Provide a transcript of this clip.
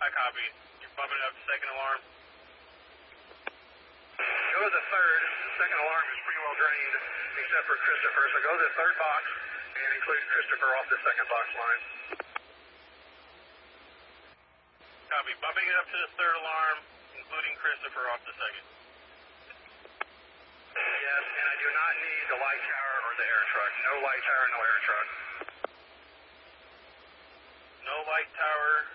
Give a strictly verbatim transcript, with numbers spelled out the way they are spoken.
I copy. You're bumping it up to second alarm. Go to the third. Second alarm is pretty well drained, except for Christopher. So go to the third box and include Christopher off the second box line. Copy. Bumping it up to the third alarm, including Christopher off the second. Yes, and I do not need the light tower or the air truck. No light tower, no air truck. No light tower.